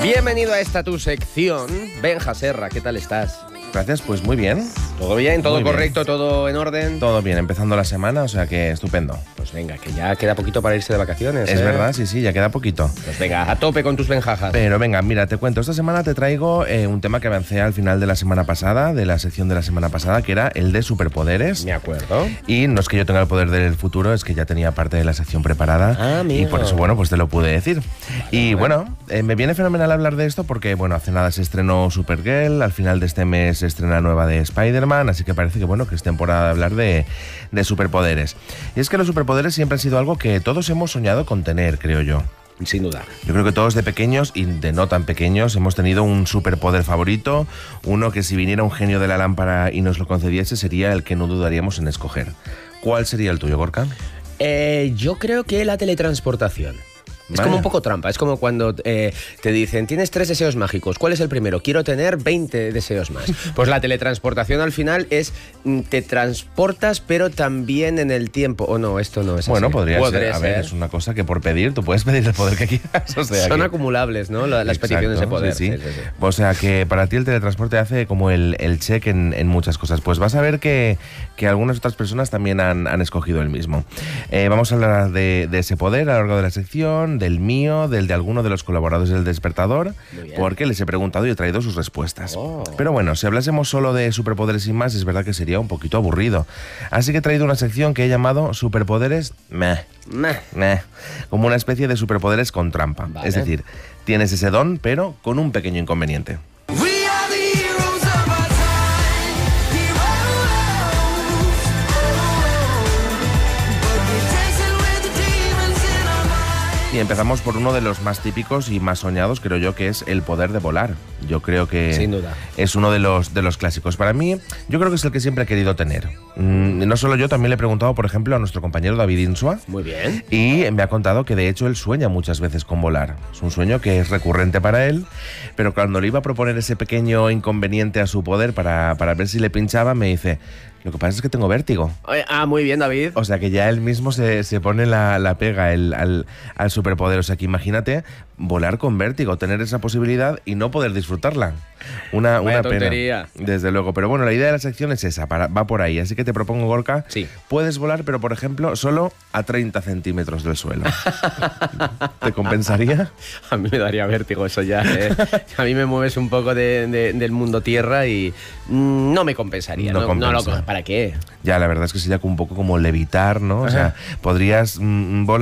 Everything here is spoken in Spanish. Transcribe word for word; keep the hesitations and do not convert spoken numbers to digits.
Bienvenido a esta tu sección. Benja Serra, ¿qué tal estás? Gracias, pues muy bien. ¿Todo bien? ¿Todo Muy bien. correcto? ¿Todo en orden? Todo bien, empezando la semana, o sea que estupendo. Pues venga, que ya queda poquito para irse de vacaciones. Es ¿eh? verdad, sí, sí, ya queda poquito. Pues venga, a tope con tus benjajas. Pero venga, mira, te cuento, esta semana te traigo eh, un tema que avancé al final de la semana pasada, de la sección de la semana pasada, que era el de superpoderes. Me acuerdo. Y no es que yo tenga el poder del futuro, es que ya tenía parte de la sección preparada. Ah, amigo. Y por eso, bueno, pues te lo pude decir. Vale, y vale. bueno, eh, me viene fenomenal hablar de esto porque, bueno, hace nada se estrenó Supergirl, al final de este mes se estrena la nueva de Spider-Man, así que parece que, bueno, que es temporada de hablar de, de superpoderes. Y es que los superpoderes siempre han sido algo que todos hemos soñado con tener, creo yo. Sin duda. Yo creo que todos de pequeños y de no tan pequeños hemos tenido un superpoder favorito, uno que si viniera un genio de la lámpara y nos lo concediese sería el que no dudaríamos en escoger. ¿Cuál sería el tuyo, Gorka? Eh, yo creo que la teletransportación. Es Vaya. como un poco trampa, es como cuando eh, te dicen, tienes tres deseos mágicos, ¿cuál es el primero? Quiero tener veinte deseos más. Pues la teletransportación al final es, te transportas pero también en el tiempo. O no, esto no es bueno, así. podría, podría ser, a ser. ver, es una cosa que por pedir, tú puedes pedir el poder que quieras. O sea Son que... acumulables, ¿no? Las Exacto, peticiones de poder. Sí, sí. Sí, sí, sí. O sea que para ti el teletransporte hace como el, el check en, en muchas cosas. Pues vas a ver que, que algunas otras personas también han, han escogido el mismo. Eh, vamos a hablar de, de ese poder a lo largo de la sección, del mío, del de alguno de los colaboradores del Despertador, porque les he preguntado y he traído sus respuestas. Oh. Pero bueno, si hablásemos solo de superpoderes y más, es verdad que sería un poquito aburrido. Así que he traído una sección que he llamado Superpoderes meh. Meh. Meh. Como una especie de superpoderes con trampa. Vale. Es decir, tienes ese don, pero con un pequeño inconveniente. Y empezamos por uno de los más típicos y más soñados, creo yo, que es el poder de volar. Yo creo que Sin duda. es uno de los, de los clásicos. Para mí, yo creo que es el que siempre he querido tener. Mm, no solo yo, también le he preguntado, por ejemplo, a nuestro compañero David Insua. Muy bien. Y me ha contado que, de hecho, él sueña muchas veces con volar. Es un sueño que es recurrente para él, pero cuando le iba a proponer ese pequeño inconveniente a su poder para, para ver si le pinchaba, me dice... Lo que pasa es que tengo vértigo. Ah, muy bien, David. O sea que ya él mismo se, se pone la, la pega el, al, al superpoder. O sea que imagínate volar con vértigo, tener esa posibilidad y no poder disfrutarla. Una, Vaya una tontería. pena. Desde luego. Pero bueno, la idea de la sección es esa, para, va por ahí. Así que te propongo, Gorka, sí. puedes volar, pero por ejemplo, solo a treinta centímetros del suelo. ¿Te compensaría? A mí me daría vértigo eso ya. ¿eh? A mí me mueves un poco de, de, del mundo tierra y mm, no me compensaría. No, no, compensa. no lo, ¿Para qué? Ya, la verdad es que sería un poco como levitar, ¿no? O sea, podrías mm, volar